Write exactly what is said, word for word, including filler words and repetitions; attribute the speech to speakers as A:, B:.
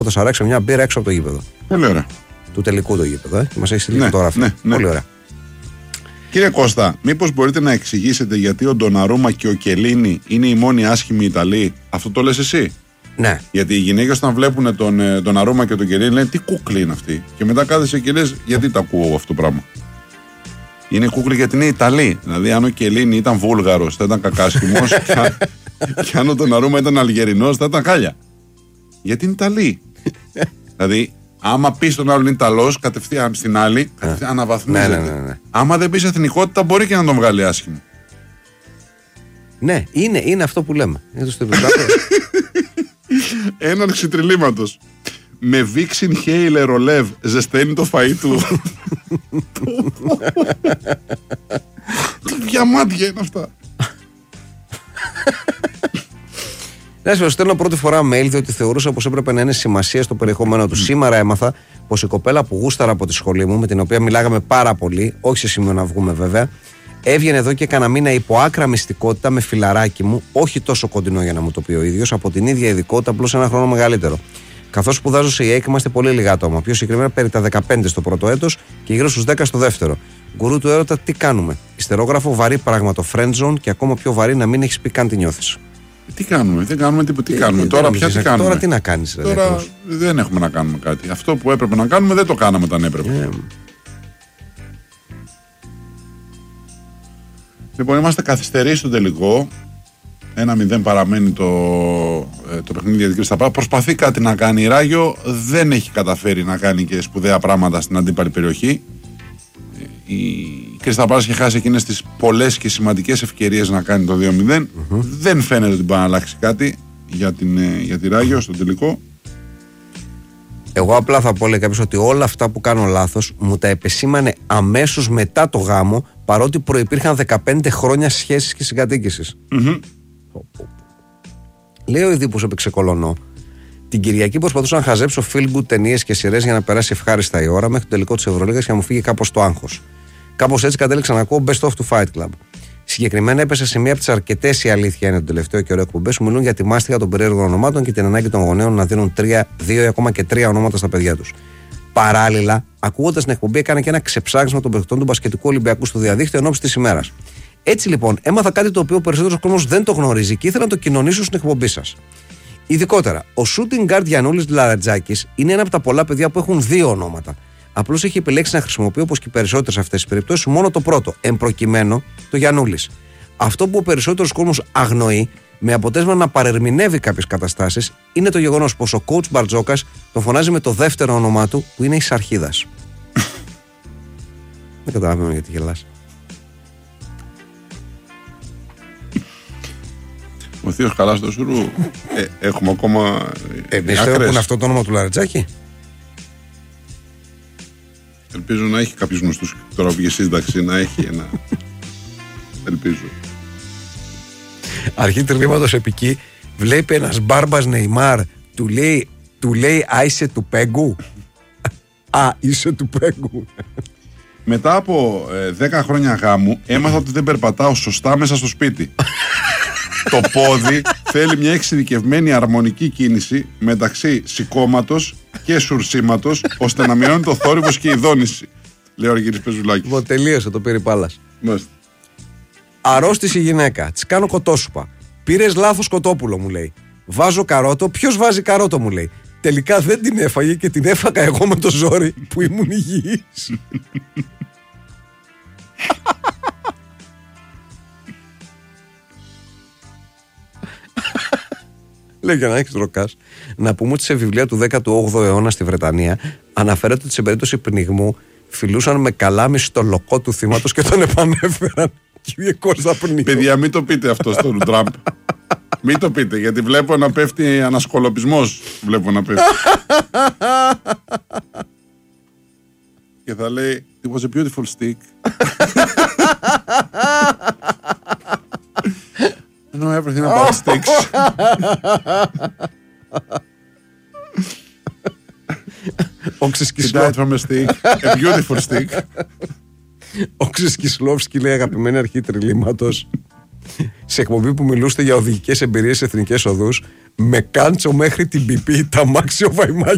A: θα σας αράξει μια μπύρα έξω από το γήπεδο.
B: Πολύ ωραία.
A: Του τελικού το γήπεδο, ε. Μας έχει στείλει
B: Ναι,
A: φωτογραφία.
B: ναι, ναι.
A: Πολύ ωραία.
B: Κύριε Κώστα, μήπως μπορείτε να εξηγήσετε γιατί ο Ντοναρούμα και ο Κελίνι είναι οι μόνοι άσχημοι Ιταλοί? Αυτό το λες εσύ?
A: Ναι.
B: Γιατί οι γυναίκες όταν βλέπουν τον Ντοναρούμα και τον Κελίνι λένε τι κούκλοι είναι αυτοί. Και μετά κάθεσαι και λες γιατί τα ακούω αυτό το πράγμα. Είναι κούκλοι γιατί είναι Ιταλοί. Δηλαδή, αν ο Κελίνι ήταν Βούλγαρος θα ήταν κακάσχημος. και, και αν ο Ντοναρούμα ήταν Αλγερινός θα ήταν χάλια. Γιατί είναι Ιταλοί. Δηλαδή, άμα πει στον άλλον Ιταλός, κατευθείαν στην άλλη, κατευθείαν αναβαθμίζεται.
A: Ναι, ναι, ναι, ναι.
B: Άμα δεν πει εθνικότητα, μπορεί και να τον βγάλει άσχημο.
A: Ναι, είναι, είναι αυτό που λέμε. Είναι το
B: Έναρξη τριλήματος. Με βίξιν χέιλε ρολεύ ζεσταίνει το φαΐ του. Τι διαμάντια είναι αυτά.
A: Ναι, σα στέλνω πρώτη φορά mail διότι θεωρούσα πως έπρεπε να είναι σημασία στο περιεχόμενο του. Mm. Σήμερα έμαθα πως η κοπέλα που γούσταρα από τη σχολή μου, με την οποία μιλάγαμε πάρα πολύ, όχι σε σημείο να βγούμε βέβαια, έβγαινε εδώ και κάνα μήνα υπό άκρα μυστικότητα με φιλαράκι μου, όχι τόσο κοντινό για να μου το πει ο ίδιος, από την ίδια ειδικότητα, απλώς ένα χρόνο μεγαλύτερο. Καθώς σπουδάζω σε ΙΕΚ, είμαστε πολύ λίγα άτομα. Πιο συγκεκριμένα περί τα δεκαπέντε στο πρώτο έτος και γύρω στους δέκα στο δεύτερο. Γκουρού του έρωτα, τι κάνουμε? Ιστερόγραφο, βαρύ πράγμα το friend zone και ακόμα πιο βαρύ να μην έχεις πει καν τι νιώθεις.
B: Τι κάνουμε, δεν κάνουμε τίποτα. Τι κάνουμε,
A: ε,
B: τώρα
A: δεν
B: πια τι
A: να,
B: κάνουμε.
A: Τώρα τι να κάνεις, ρε,
B: Τώρα
A: ακριβώς.
B: Δεν έχουμε να κάνουμε κάτι. Αυτό που έπρεπε να κάνουμε δεν το κάναμε όταν έπρεπε.
A: Yeah.
B: Λοιπόν, είμαστε καθυστεροί στο τελικό. Ένα μηδέν παραμένει το, το παιχνίδι για την Κρυσταπά. Προσπαθεί κάτι να κάνει η Ράγιο. Δεν έχει καταφέρει να κάνει και σπουδαία πράγματα στην αντίπαλη περιοχή. Η Κρυσταπά είχε χάσει εκείνες τις πολλές και σημαντικές ευκαιρίες να κάνει το δύο μηδέν. Mm-hmm. Δεν φαίνεται ότι μπορεί να αλλάξει κάτι για, την, για τη Ράγιο στο τελικό.
A: Εγώ απλά θα πω, λέει κάποιος, ότι όλα αυτά που κάνω λάθος μου τα επεσήμανε αμέσως μετά το γάμο, παρότι προϋπήρχαν δεκαπέντε χρόνια σχέσεις και συγκατοίκησης.
B: Mm-hmm.
A: Λέει ο Ιδίππος επεξεκολωνώ. Την Κυριακή προσπαθούσα να χαζέψω feel good ταινίες και σειρές για να περάσει ευχάριστα η ώρα μέχρι το τελικό της Ευρωλίγας και να μου φύγει κάπως το άγχος. Κάπως έτσι κατέληξα να ακούω Best of του Fight Club. Συγκεκριμένα έπεσε σε μία από τις αρκετές, η αλήθεια είναι, το τελευταίο καιρό εκπομπές που μιλούν για τη μάστιγα των περίεργων ονομάτων και την ανάγκη των γονέων να δίνουν τρία, δύο ή ακόμα και τρία ονόματα στα παιδιά τους. Παράλληλα, ακούγοντας την εκπομπή, έκανε και ένα ξεψάγισμα των παιχτών του μπασκετικού Ολυμπιακού στο διαδίκτυο εν ώψη της ημέρας. Έτσι λοιπόν, έμαθα κάτι το οποίο ο περισσότερος κόσμος δεν το γνωρίζει και ήθελα να το κοινωνήσω στην εκπομπή σας. Ειδικότερα, ο shooting guard Γιαννούλης Λαρατζάκης είναι ένα από τα πολλά παιδιά που έχουν δύο ονόματα. Απλώς έχει επιλέξει να χρησιμοποιεί, όπως και οι περισσότερες αυτές τις περιπτώσεις, μόνο το πρώτο, εν προκειμένου το Γιαννούλης. Αυτό που ο περισσότερος κόσμος αγνοεί, με αποτέλεσμα να παρερμηνεύει κάποιες καταστάσεις, είναι το γεγονός πως ο coach Μπαρτζόκας τον φωνάζει με το δεύτερο όνομά του, που είναι η Σαρχίδας. Δεν καταλαβαίνω γιατί γελάς.
B: Ο θείος καλά στο Σουρού. ε, έχουμε ακόμα.
A: Εμείς θέλουμε αυτό το όνομα του Λαρατζάκη.
B: Ελπίζω να έχει κάποιους γνωστούς τώρα που βγει σύνταξη, να έχει ένα. Ελπίζω.
A: Αρχή τριλήματος επική, βλέπει ένας μπάρμπας Νεϊμάρ, του λέει, του λέει «Α, είσαι του Πέγκου». Α, είσαι του Πέγκου.
B: Μετά από δέκα χρόνια γάμου έμαθα ότι δεν περπατάω σωστά μέσα στο σπίτι. Το πόδι θέλει μια εξειδικευμένη αρμονική κίνηση μεταξύ σηκώματος και σουρσίματος, ώστε να μειώνει το θόρυβος και η δόνηση. Λέει ο Αργύρης Πεζουλάκης.
A: Λοιπόν, τελείωσε το πήρε πάλας.
B: Μάλιστα.
A: Αρρώστησε η γυναίκα. Της κάνω κοτόσουπα. Πήρες λάθος κοτόπουλο, μου λέει. Βάζω καρότο. Ποιος βάζει καρότο, μου λέει. Τελικά δεν την έφαγε και την έφαγα εγώ με το ζόρι που ήμουν υγιής. Λέει, για να έχεις ροκάς, να πούμε ότι σε βιβλία του δέκατου όγδοου αιώνα στη Βρετανία αναφέρεται ότι σε περίπτωση πνιγμού φιλούσαν με καλάμι στο λοκό του θύματος και τον επανέφεραν. Κύριε Κώστα, πνίγω.
B: Παιδιά, μην το πείτε αυτό στον Τραμπ. Μην το πείτε, γιατί βλέπω να πέφτει ανασκολοπισμός. Βλέπω να πέφτει. Και θα λέει It was a beautiful stick. I know everything about sticks.
A: Όξης
B: He died from a stick. A beautiful stick.
A: Όξης Κισλόφσκι, λέει, αγαπημένη αρχή τριλήματος, σε εκπομπή που μιλούστε για οδηγικές εμπειρίες σε εθνικές οδούς, με κάντσο μέχρι την πιπί τα μάξιο βαϊμάκι.